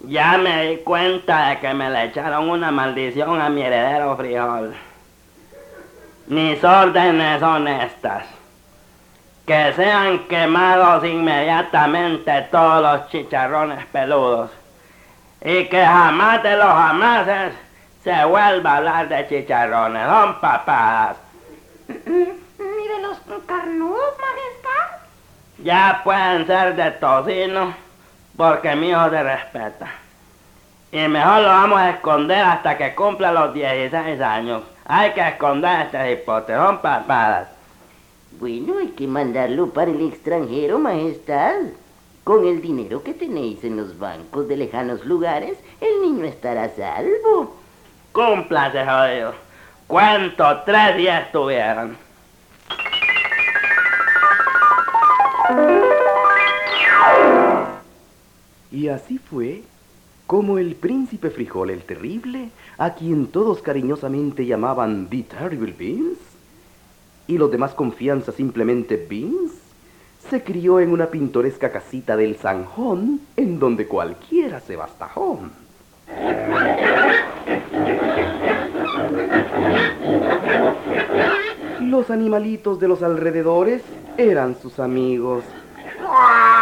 Ya me di cuenta de que me le echaron una maldición a mi heredero frijol. Mis órdenes son estas: que sean quemados inmediatamente todos los chicharrones peludos y que jamás de los jamases se vuelva a hablar de chicharrones. Son papadas. ¿Ni de los carnudos, majestad? Ya pueden ser de tocino porque mi hijo se respeta. Y mejor lo vamos a esconder hasta que cumpla los 16 años. Hay que esconder este hipote, son papadas. Bueno, hay que mandarlo para el extranjero, majestad. Con el dinero que tenéis en los bancos de lejanos lugares, el niño estará a salvo. Cúmplase, jodido. Cuento 3 días estuvieron. Y así fue como el príncipe Frijol el Terrible, a quien todos cariñosamente llamaban The Terrible Beans, y los demás confianza simplemente Beans, se crió en una pintoresca casita del Zanjón, en donde cualquiera se bastajón. Los animalitos de los alrededores eran sus amigos.